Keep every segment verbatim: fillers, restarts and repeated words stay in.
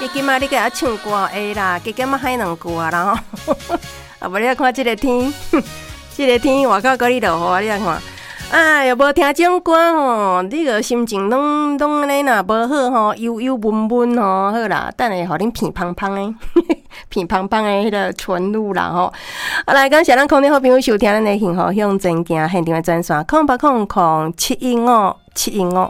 你今仔你给他唱歌会啦，加减仔海两句啊，然后啊，无你来看这个天，这个天外口搁你落雨，你来看。哎呀，无听这种歌吼，你个心情拢拢安尼若无好吼，忧忧闷闷吼，好啦，等下互恁片胖胖的，片胖胖的迄个纯露啦吼。好来，感谢咱空中好朋友收听咱的幸福向前行现场的专线，空八空空七一五七一五。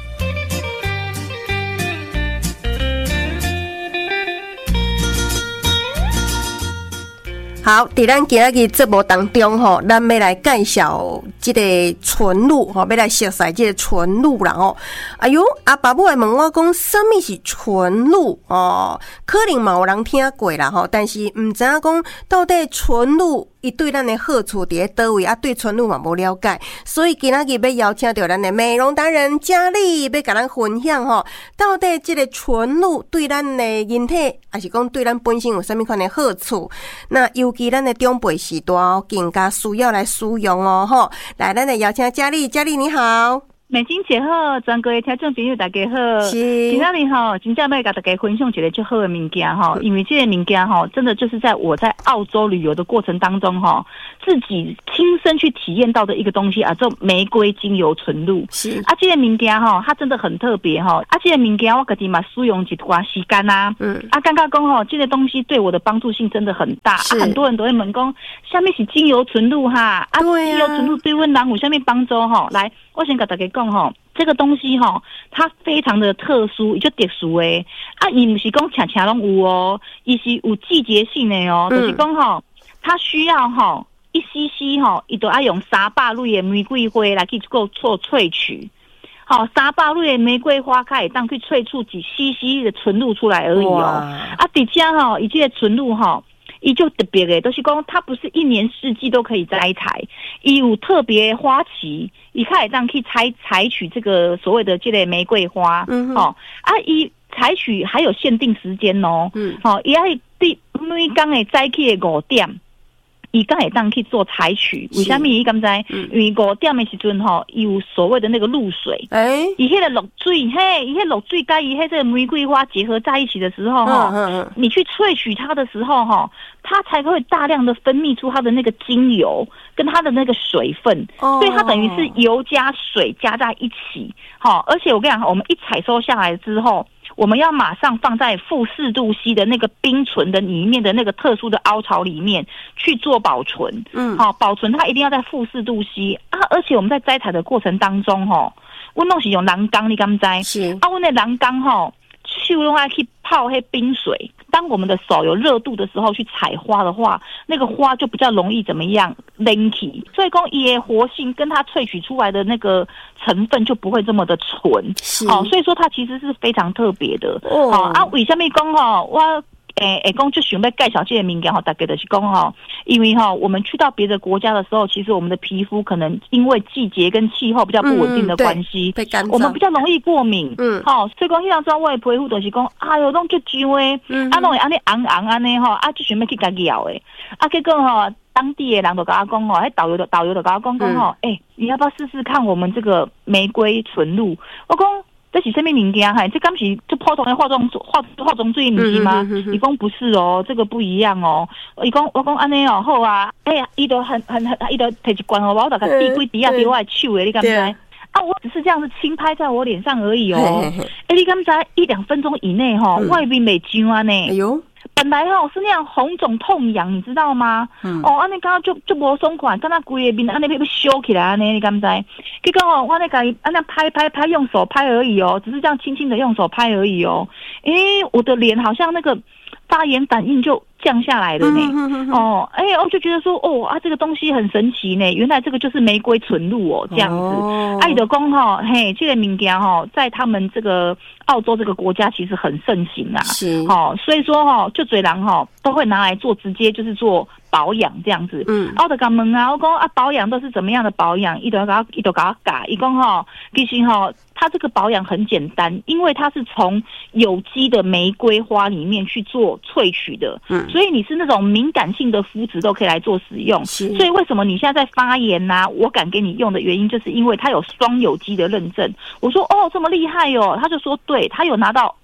好，伫咱今仔日节目当中吼，咱要来介绍即个纯露吼，要来熟悉即个纯露啦吼。哎哟，阿爸母来问我讲，什么是纯露哦？可能嘛有人听过啦吼，但是毋知影讲到底纯露伊对咱的好处伫咧倒位啊？对纯露嘛无了解，所以今仔日要邀请到咱的美容达人佳丽，要甲咱分享吼，到底即个纯露对咱的人体，还是讲对咱本身有啥物款的好处？那尤其咱的长辈时代更加需要来使用哦吼。来，咱来邀请佳丽，佳丽你好。 美金姐好，全国的听众朋友大家好。 是， 今天呢吼，真正要甲大家分享一个最好的物件吼，因为这个物件吼，真的就是在我在澳洲旅游的过程当中吼，自己亲身去体验到的一个东西啊，叫玫瑰精油纯露。 是啊，这个物件吼，它真的很特别吼。啊，这个物件我自己嘛使用一段时间啊，嗯，啊，感觉讲吼，这个东西对我的帮助性真的很大。啊，很多人都会问讲，下面是精油纯露哈，啊， 对啊， 精油纯露对阮人有啥物帮助吼？来，我先跟大家讲吼，这个东西吼，它非常的特殊，也就特殊诶。啊，伊不是讲恰恰拢有哦，伊是有季节性的哦，嗯、就是讲吼，它需要吼一 C C 吼，伊都要用三百蕊的玫瑰花来去做做萃取。好，三百蕊的玫瑰花开，当去萃出几 C C 的纯露出来而已哦。啊，底下吼，伊这个纯露吼。伊就特别诶，都、就是讲它不是一年四季都可以摘采，伊有特别花期，伊开始这样去采采取这个所谓的这类玫瑰花，嗯，哦，啊，伊采取还有限定时间哦，嗯，好、哦，伊爱对每天诶早起诶五点。伊刚会当去做采取，为什么伊敢知？因为五点的时阵吼，有所谓的那个露水，哎，伊迄个露水，嘿，伊迄露水跟伊迄个玫瑰花结合在一起的时候，哈、嗯，你去萃取它的时候，哈，它才会大量的分泌出它的那个精油跟它的那个水分，哦、所以它等于是油加水加在一起，好，而且我跟你讲，我们一采收下来之后。我们要马上放在负四度 C 的那个冰存的里面的那个特殊的凹槽里面去做保存，嗯，好、哦，保存它一定要在负四度 C 啊，而且我们在摘采的过程当中，吼，我弄是用栏杆，你敢知？是啊，我那栏杆吼，手用爱去泡黑冰水。当我们的手有热度的时候去采花的话，那个花就比较容易怎么样冷起，所以讲也活性跟它萃取出来的那个成分就不会这么的纯，好、哦，所以说它其实是非常特别的。哦，好啊，为什么讲吼我？诶，诶，讲就想要介绍这个物件吼，大概就是讲吼，因为吼我们去到别的国家的时候，其实我们的皮肤可能因为季节跟气候比较不稳定的关系，嗯、我们比较容易过敏。嗯，好，所以讲迄张我的皮肤就是讲，哎哟，拢足痒诶，啊，拢会安尼红红安尼吼，啊，就想要去甲咬诶，啊，结果吼当地的人就跟我讲吼，迄导游的导游就跟我讲讲吼，诶、欸，你要不要试试看我们这个玫瑰纯露？我讲。这是什么物件？哈，这刚是就普通的化妆化化妆水不是吗？伊讲不是哦，这个不一样哦。伊讲我讲安尼哦，好啊。哎呀，伊都很很很，伊都摕一罐哦，我大概滴几滴啊，滴我的手诶，你敢知？啊，我只是这样子轻拍在我脸上而已哦。哎，你敢知？一两分钟以内哈、哦，外面没菌啊呢。哎呦。本来哦是那样红肿痛痒，你知道吗？嗯、哦，安尼刚刚就就无爽快，刚刚规个面安尼要烧起来安尼，你敢知？结果哦，我那个安那拍拍拍，用手拍而已哦，只是这样轻轻的用手拍而已哦。诶，我的脸好像那个发炎反应就降下来了呢。嗯嗯嗯、哦，哎，我就觉得说，哦啊，这个东西很神奇呢。原来这个就是玫瑰纯露哦，这样子。爱德公哈，嘿，这个物件哈，在他们这个澳洲这个国家其实很盛行啊。是。哦，所以说哈，就嘴人哈都会拿来做，直接就是做保养这样子。嗯。我就甲问啊，我讲啊，保养都是怎么样的保养？伊都甲伊都甲我教，伊讲哈，其实哈。它这个保养很简单，因为它是从有机的玫瑰花里面去做萃取的，嗯，所以你是那种敏感性的肤质都可以来做使用。所以为什么你现在在发炎啊，我敢给你用的原因，就是因为它有双有机的认证。我说哦，这么厉害哦，他就说对，他有拿到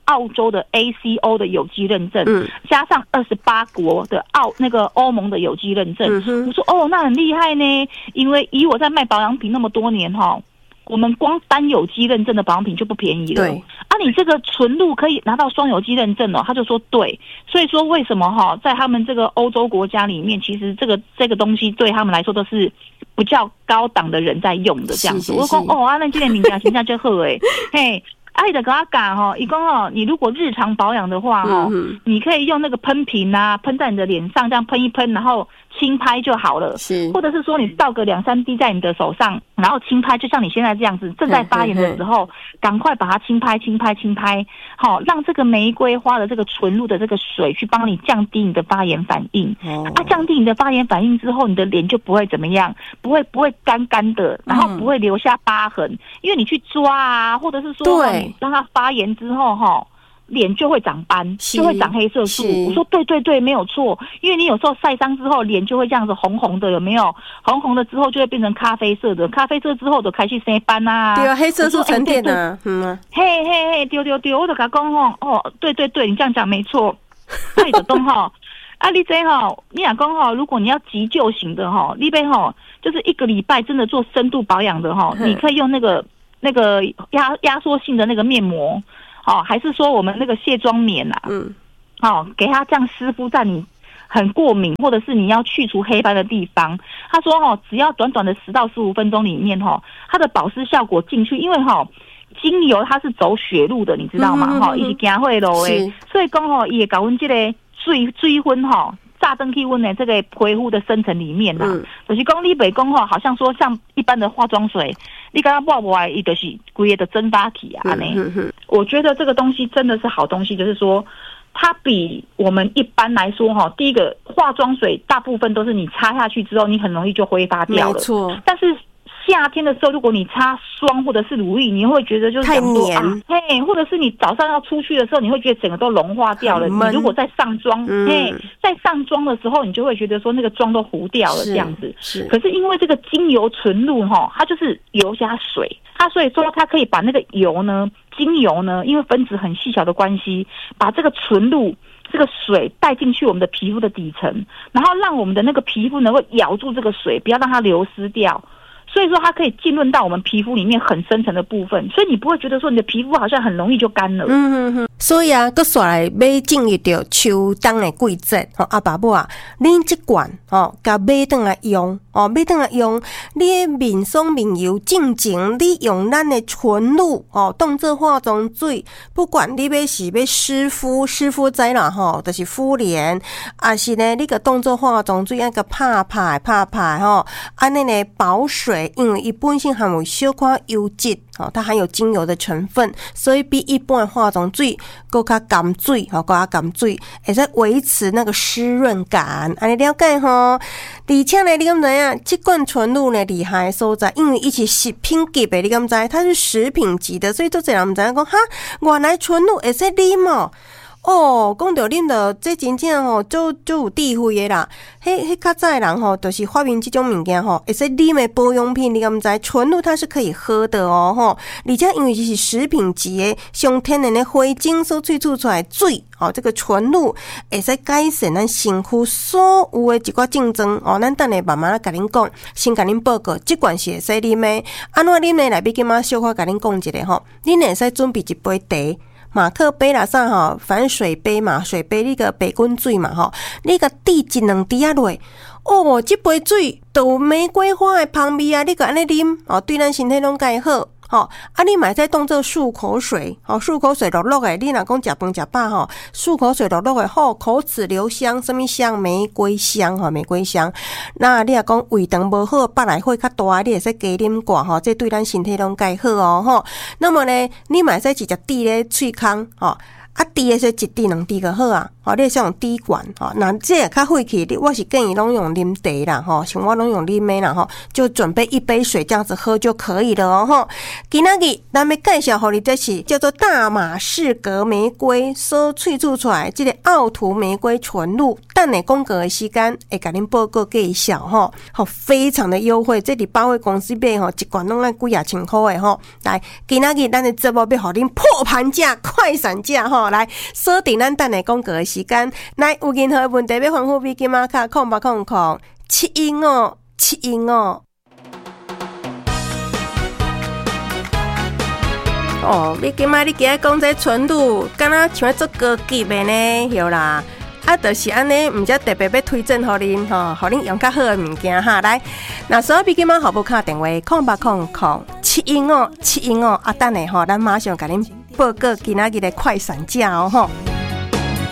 澳洲的 A C O 的有机认证， 嗯， 加上二十八国的澳那个欧盟的有机认证。 嗯、 我说哦，那很厉害呢，因为以我在卖保养品那么多年哈，我们光单有机认证的保养品就不便宜了。 对啊，你这个纯露可以拿到双有机认证哦，他就说对，所以说为什么哈，在他们这个欧洲国家里面，其实这个这个东西对他们来说都是比较高档的人在用的这样子。我说哦，啊，那今年名家形象就好诶，嘿。啊，你就跟他讲哈，一共哈，你如果日常保养的话哈，嗯、你可以用那个喷瓶啊，喷在你的脸上，这样喷一喷，然后轻拍就好了。 是， 或者是说你倒个两三滴在你的手上，然后轻拍，就像你现在这样子，正在发炎的时候，赶快把它轻拍、轻拍、轻拍，好，让这个玫瑰花的这个纯露的这个水去帮你降低你的发炎反应。哦、啊，降低你的发炎反应之后，你的脸就不会怎么样，不会不会干干的，然后不会留下疤痕，嗯、因为你去抓啊，或者是说对。让它发炎之后哈，脸就会长斑，就会长黑色素。我说对对对，没有错，因为你有时候晒伤之后，脸就会这样子红红的，有没有？红红的之后就会变成咖啡色的，咖啡色之后就开始生斑啊。 对啊，黑色素沉淀啊，嗯， 嘿嘿嘿，丢丢丢，我就甲讲吼，哦，对对对，你这样讲没错，那你就懂哈。啊，你这哈，你讲讲哈，如果你要急救型的哈，你被哈，就是一个礼拜真的做深度保养的哈，你可以用那个。那个压压缩性的那个面膜，哦，还是说我们那个卸妆棉啊，嗯，哦，给它这样湿敷在你很过敏或者是你要去除黑斑的地方。他说哦，只要短短的十到十五分钟里面哈、哦，它的保湿效果进去，因为哈、哦、精油它是走血路的，你知道吗？哈、嗯，一直行会路诶，所以讲哦，也搞阮这个水水分哈。炸灯气温的这个皮肤的深层里面呐、啊，嗯、就是讲你北讲吼，好像说像一般的化妆水，你刚刚抹不来，伊就是规个的蒸发体啊呢、嗯嗯。我觉得这个东西真的是好东西，就是说它比我们一般来说哈，第一个化妆水大部分都是你擦下去之后，你很容易就挥发掉了，没错。但是夏天的时候，如果你擦霜或者是乳液，你会觉得就是太黏， 啊、嘿，或者是你早上要出去的时候，你会觉得整个都融化掉了。你如果在上妆，嗯、嘿，在上妆的时候，你就会觉得说那个妆都糊掉了这样子。是，可是因为这个精油纯露哈，它就是油加水，它所以说它可以把那个油呢，精油呢，因为分子很细小的关系，把这个纯露。这个水带进去我们的皮肤的底层，然后让我们的那个皮肤能够咬住这个水，不要让它流失掉。所以说它可以浸润到我们皮肤里面很深层的部分，所以你不会觉得说你的皮肤好像很容易就干了。 嗯嗯嗯。所以啊，佮煞来买进入到秋冬的季节，吼、哦、阿爸母啊，恁这罐吼，甲买转来用，哦，买转来用，你的面霜面油进前，你用咱的纯露，哦，当做化妆水，不管你要是要湿敷，湿敷知啦吼，就是敷脸，还是呢，你个当做化妆水，那个拍拍拍拍吼，安尼呢保水。因为它本身含有小可油脂，它含有精油的成分，所以比一般的化妆水更加甘水，更加甘水，会使维持那个湿润感。安尼了解吼？而且呢，你敢知影？这罐纯露呢厉害的所在，因为它是食品级的，你敢知？它是食品级的，所以都侪人唔知影讲哈，原来纯露会使啉哦。哦，讲到啉到这真正吼，就就有智慧的啦。迄迄较早的人吼，就是发明这种物件吼，会使啉的保养品，你敢知？纯露它是可以喝的哦，吼。而且因为这是食品级的，上天然的花精所萃取出来的水，哦，这个纯露会使改善咱身躯所有的一寡症状哦。咱等下慢慢来甲恁讲，先甲恁报告，这罐是会使啉的。安怎啉呢？来比今仔小可甲恁讲一下吼，恁会使准备一杯茶。马克杯啦啥吼，反正水杯嘛，水杯那个白滚水嘛吼，你个滴一两滴啊落，哦，这杯水都有玫瑰花的香味啊，你个安尼啉哦，对咱身体拢介好。吼、哦，啊，你买在当做漱口水，吼、哦，漱口水落落诶，你若讲食饭食饱吼，漱口水落落诶，好口齿留香，什么香？玫瑰香，吼，玫瑰香。那你若讲胃肠无好，腹内火较大，你会使加啉寡吼，这对咱身体拢介好哦，吼。那么呢，你买在直接滴咧喙孔，吼。 啊，滴的说一滴两滴就好啊，吼，你是用滴管，吼，那这也较费气，我是建议拢用啉茶啦，吼，像我拢用啉的啦，吼，就准备一杯水这样子喝就可以了哦，吼。今仔日咱要介绍互你，这是叫做大马士革玫瑰所萃取出来这个奥图玫瑰纯露，等下广告的时间会甲恁报告介绍吼，吼，非常的优惠，这里百货公司买吼一罐拢咱几啊千块的吼。来，今仔日咱的节目要互恁破盘价、快闪价吼，来锁定咱等下广告的时间。来，有任何问题要吩咐比金马卡空八空空七一五七一五。哦，你今仔日今仔讲这纯露，敢若像要做高级的呢，对啦。啊，就是安尼，毋则特别要推荐互恁吼，互恁用较好的物件哈。来，那所有比金马好不卡电话空八空空七一五七一五啊，等下吼，咱马上甲恁报告今仔日的快闪价哦吼。